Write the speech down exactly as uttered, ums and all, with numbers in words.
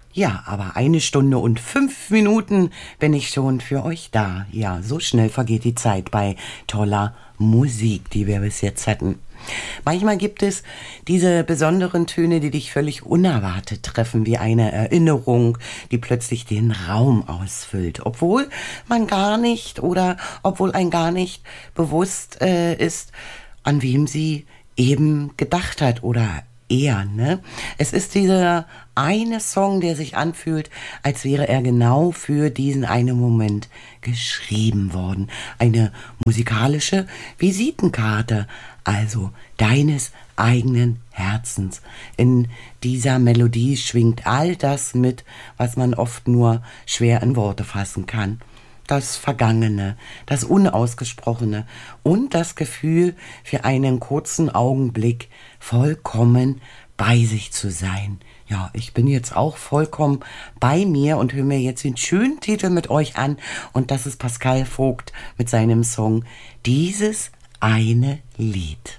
Ja, aber eine Stunde und fünf Minuten bin ich schon für euch da. Ja, so schnell vergeht die Zeit bei toller Musik, die wir bis jetzt hatten. Manchmal gibt es diese besonderen Töne, die dich völlig unerwartet treffen, wie eine Erinnerung, die plötzlich den Raum ausfüllt, obwohl man gar nicht oder obwohl ein gar nicht bewusst äh, ist, an wem sie eben gedacht hat oder eher, ne? Es ist dieser eine Song, der sich anfühlt, als wäre er genau für diesen einen Moment geschrieben worden. Eine musikalische Visitenkarte, also deines eigenen Herzens. In dieser Melodie schwingt all das mit, was man oft nur schwer in Worte fassen kann. Das Vergangene, das Unausgesprochene und das Gefühl, für einen kurzen Augenblick vollkommen bei sich zu sein. Ja, ich bin jetzt auch vollkommen bei mir und höre mir jetzt den schönen Titel mit euch an. Und das ist Pascal Vogt mit seinem Song Dieses eine Lied.